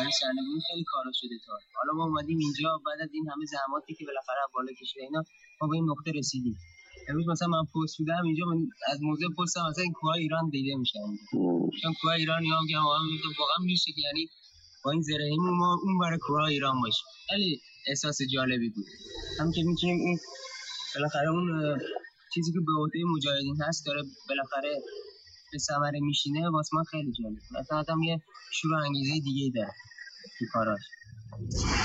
برای سرنگونی خیلی کارا شده تا حالا ما اومدیم اینجا بعد از این همه زحماتی که بالاخره بالا کشیده اینا ما به این نقطه رسیدیم. امروز مثلا من پست بودم اینجا، من از موزه پستم مثلا این کوه ایران دیده میشه، چون کوه ایران یا میگم واقعا میشه که یعنی با این زرهیمون ما اون برای کوه ایران باشه. خیلی احساس جالبی بود، هم که میتونیم اون بالاخره اون چیزی که به عهده مجاهدین هست داره بالاخره به ثمره میشینه. واسه من خیلی جالب، مثلا آدم یه شور و انگیزه دیگه داره تو کاراش.